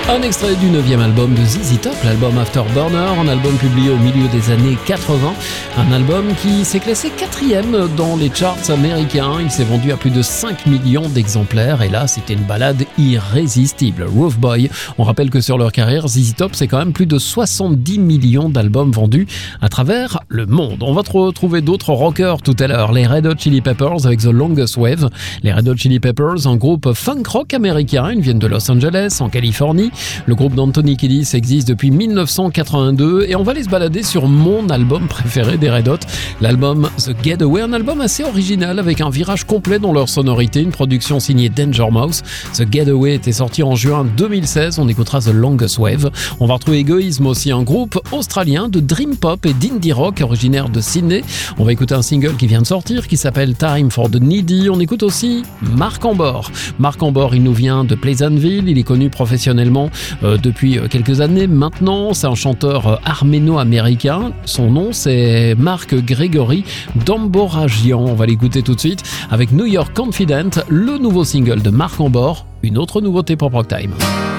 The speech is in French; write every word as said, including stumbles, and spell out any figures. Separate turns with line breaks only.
Un extrait du neuvième album de Z Z Top, l'album Afterburner, un album publié au milieu des années quatre-vingts, un album qui s'est classé quatrième dans les charts américains. Il s'est vendu à plus de cinq millions d'exemplaires et là c'était une balade irrésistible. Roof Boy, on rappelle que sur leur carrière, Z Z Top c'est quand même plus de soixante-dix millions d'albums vendus à travers le monde. On va retrouver d'autres rockers tout à l'heure, les Red Hot Chili Peppers avec The Longest Wave. Les Red Hot Chili Peppers, un groupe funk rock américain, ils viennent de Los Angeles en Californie. Le groupe d'Anthony Kiedis existe depuis dix-neuf cent quatre-vingt-deux et on va aller se balader sur mon album préféré des Red Hot, l'album The Getaway, un album assez original avec un virage complet dans leur sonorité, une production signée Danger Mouse. The Getaway était sorti en juin deux mille seize, on écoutera The Longest Wave. On va retrouver Egoism aussi, un groupe australien de dream pop et d'indie rock originaire de Sydney. On va écouter un single qui vient de sortir qui s'appelle Time for the Needy. On écoute aussi Marc Ambor. Marc Ambor, il nous vient de Pleasantville, il est connu professionnellement Euh, depuis quelques années maintenant. C'est un chanteur euh, arméno-américain. Son nom c'est Marc Gregory Damboragian. On va l'écouter tout de suite avec New York Confident, le nouveau single de Marc Ambor, une autre nouveauté pour Prog Time.